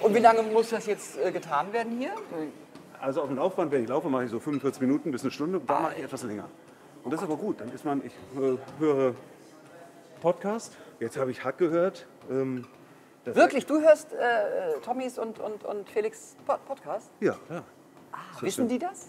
Und wie lange muss das jetzt getan werden hier? Also auf dem Laufband, wenn ich laufe, mache ich so 45 Minuten bis eine Stunde. Da mache ich etwas länger. Und das ist aber gut. Dann ist man, ich höre Podcast. Jetzt habe ich Hack gehört. Wirklich? Du hörst Tommys und Felix Podcast? Ja, ja. Wissen die das?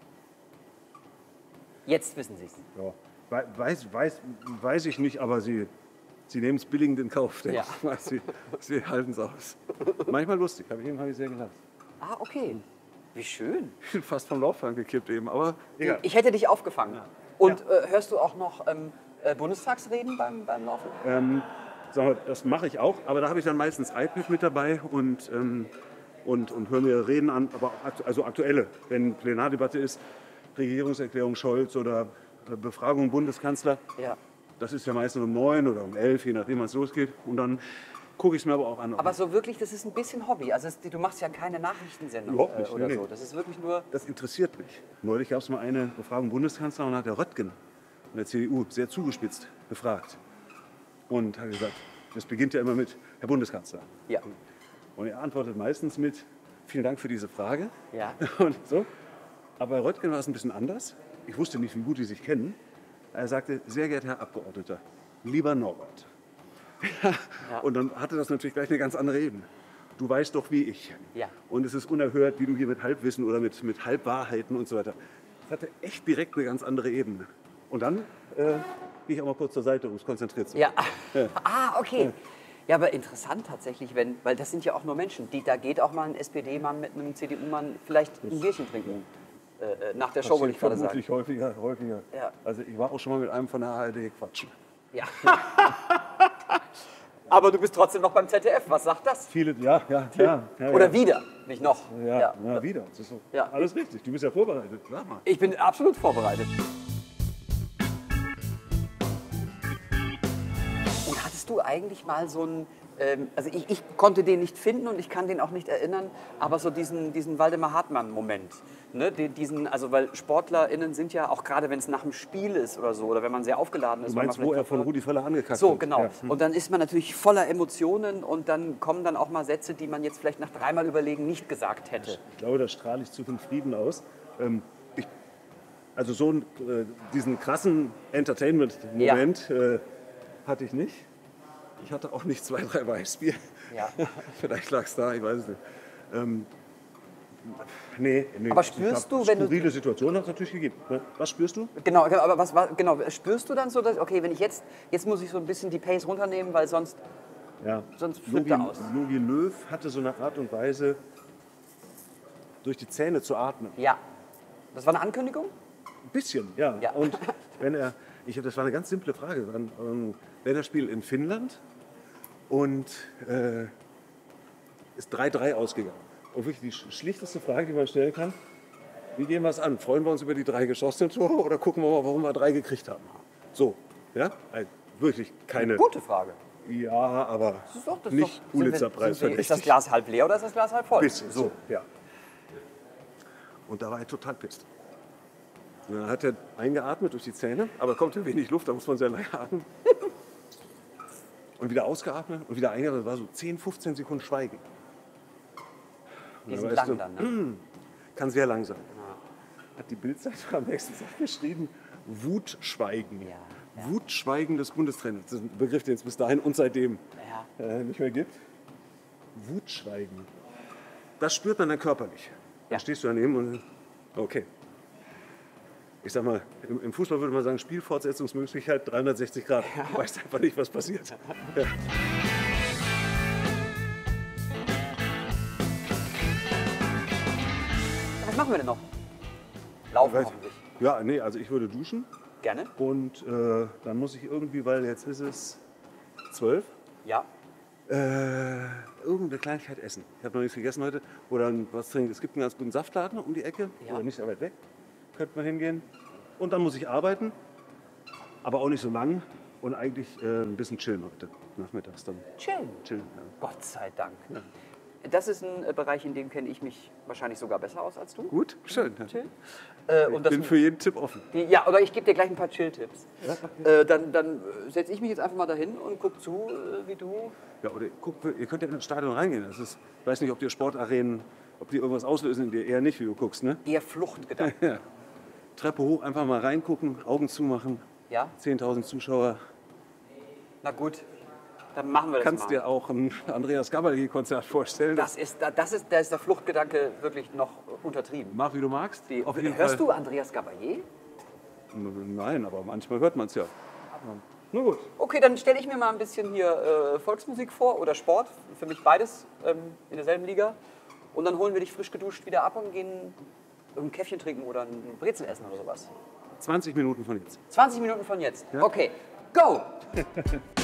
Jetzt wissen sie es. Ja. Weiß ich nicht, aber sie nehmen es billigend in Kauf, denke Ja. ich mal. Sie halten es aus. Manchmal lustig, habe ich sehr gelacht. Ah, okay. Wie schön. Ich bin fast vom Laufband gekippt eben, aber egal. Ich hätte dich aufgefangen. Und hörst du auch noch Bundestagsreden beim Laufen? Sag mal, das mache ich auch, aber da habe ich dann meistens iPad mit dabei und höre mir Reden an, aber auch also aktuelle, wenn Plenardebatte ist, Regierungserklärung Scholz oder Befragung Bundeskanzler. Ja. Das ist ja meistens um 9 oder um 11, je nachdem, wann es losgeht. Und dann gucke ich es mir aber auch an. Aber so wirklich, das ist ein bisschen Hobby. Also du machst ja keine Nachrichtensendung Überhaupt nicht, oder nee, so. nee. Das ist wirklich nur... Das interessiert mich. Neulich gab es mal eine Befragung Bundeskanzler und hat der Röttgen von der CDU sehr zugespitzt befragt. Und hat gesagt, das beginnt ja immer mit Herr Bundeskanzler. Ja. Und er antwortet meistens mit vielen Dank für diese Frage. Ja. Und so. Aber bei Röttgen war es ein bisschen anders. Ich wusste nicht, wie gut die sich kennen. Er sagte, sehr geehrter Herr Abgeordneter, lieber Norbert. Ja. Und dann hatte das natürlich gleich eine ganz andere Ebene. Du weißt doch, wie ich. Ja. Und es ist unerhört, wie du hier mit Halbwissen oder mit Halbwahrheiten und so weiter. Das hatte echt direkt eine ganz andere Ebene. Und dann gehe ich auch mal kurz zur Seite, um es konzentriert zu Ja. Ah, okay. Ja, aber interessant tatsächlich, weil das sind ja auch nur Menschen. Da geht auch mal ein SPD-Mann mit einem CDU-Mann vielleicht ein Bierchen trinken. Nach der Show, wollte ich gerade sagen. Vermutlich häufiger. Ja. Also ich war auch schon mal mit einem von der ARD quatschen. Ja. Aber du bist trotzdem noch beim ZDF. Was sagt das? Viele, ja. Oder wieder, nicht noch. Ja, wieder. Das ist so Ja. alles richtig. Du bist ja vorbereitet. Sag mal. Ich bin absolut vorbereitet. Und hattest du eigentlich mal so einen, also ich konnte den nicht finden und ich kann den auch nicht erinnern, aber so diesen Waldemar Hartmann-Moment. Ne? Also weil SportlerInnen sind ja, auch gerade wenn es nach dem Spiel ist oder so, oder wenn man sehr aufgeladen ist. Du meinst, weil man wo vielleicht er von Rudi Völler angekackt So, wird? genau. Ja. Und dann ist man natürlich voller Emotionen und dann kommen dann auch mal Sätze, die man jetzt vielleicht nach dreimal Überlegen nicht gesagt hätte. Ich glaube, da strahle ich zu viel Frieden aus. Diesen krassen Entertainment-Moment hatte ich nicht. Ich hatte auch nicht 2, 3 Weißbier. Ja. Vielleicht lag es da, ich weiß es nicht. Nee. Aber spürst du, wenn du... Skurrile Situationen hat es natürlich gegeben. Was spürst du? Genau, aber genau, spürst du dann so, dass, okay, wenn ich jetzt muss ich so ein bisschen die Pace runternehmen, weil sonst flippt er aus. Jogi Löw hatte so eine Art und Weise, durch die Zähne zu atmen. Ja. Das war eine Ankündigung? Ein bisschen, ja. Ja. Und das war eine ganz simple Frage. Wenn er spielt in Finnland und ist 3-3 ausgegangen. Und wirklich die schlichteste Frage, die man stellen kann, wie gehen wir es an? Freuen wir uns über die 3 geschossenen Tore oder gucken wir mal, warum wir 3 gekriegt haben? So, ja? Also wirklich keine... Gute Frage. Ja, aber Das ist nicht Pulitzer-Preis verdächtig. Ist das Glas halb leer oder ist das Glas halb voll? Bisschen, so, ja. Und da war er total pisst. Und dann hat er eingeatmet durch die Zähne, aber kommt ja wenig Luft, da muss man sehr lange atmen. Und wieder ausgeatmet und wieder eingeatmet, das war so 10, 15 Sekunden Schweigen. Die sind lang dann, ne? Kann sehr lang sein. Hat die Bildzeitung am nächsten Tag geschrieben, Wutschweigen. Ja. Wutschweigen des Bundestrainers. Das ist ein Begriff, den es bis dahin und seitdem nicht mehr gibt. Wutschweigen. Das spürt man dann körperlich. Da stehst du daneben und okay. Ich sag mal, im Fußball würde man sagen, Spielfortsetzungsmöglichkeit 360 Grad. Du weißt einfach nicht, was passiert. Ja. Was machen wir denn noch? Laufen hoffentlich. Ja, nee, also ich würde duschen. Gerne? Und dann muss ich irgendwie, weil jetzt ist es 12, Ja. irgendeine Kleinigkeit essen. Ich habe noch nichts gegessen heute. Oder was trinken. Es gibt einen ganz guten Saftladen um die Ecke. Ja. Oder nicht so weit weg. Könnte man hingehen. Und dann muss ich arbeiten. Aber auch nicht so lang. Und eigentlich ein bisschen chillen heute nachmittags dann. Chillen. Chillen, ja. Gott sei Dank. Das ist ein Bereich, in dem kenne ich mich wahrscheinlich sogar besser aus als du. Gut, schön. Chill. Ich bin für jeden Tipp offen. Ja, oder ich gebe dir gleich ein paar Chill-Tipps. Dann setze ich mich jetzt einfach mal dahin und gucke zu, wie du... Ja, oder ihr könnt ja in das Stadion reingehen. Ich weiß nicht, ob die Sportarenen, ob die irgendwas auslösen in dir. Eher nicht, wie du guckst, ne? Eher Fluchtgedanken. Ja. Treppe hoch, einfach mal reingucken, Augen zumachen. Ja? 10.000 Zuschauer. Na gut, dann machen wir das Kannst mal. dir auch ein Andreas Gabalier-Konzert vorstellen. Da ist der Fluchtgedanke wirklich noch untertrieben. Mach, wie du magst. Auf jeden Hörst Fall. du Andreas Gabalier? Nein, aber manchmal hört man es ja. Na gut. Okay, dann stelle ich mir mal ein bisschen hier Volksmusik vor oder Sport. Für mich beides in derselben Liga. Und dann holen wir dich frisch geduscht wieder ab und gehen ein Käffchen trinken oder ein Brezel essen oder sowas. 20 Minuten von jetzt. 20 Minuten von jetzt. Ja. Okay, go!